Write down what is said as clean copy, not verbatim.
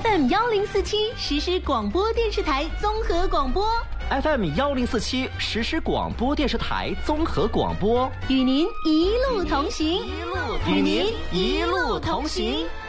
FM1047实时广播电视台综合广播 FM1047实时广播电视台综合广播， 与您一路同行， 与您一路同行。